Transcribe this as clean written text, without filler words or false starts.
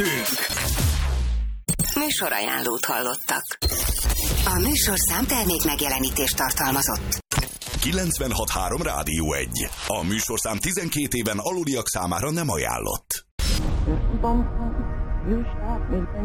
Műsorajánlót hallottak. A műsorszám termék megjelenítést tartalmazott. 96.3 Rádió 1. A műsorszám 12 éven aluliak számára nem ajánlott.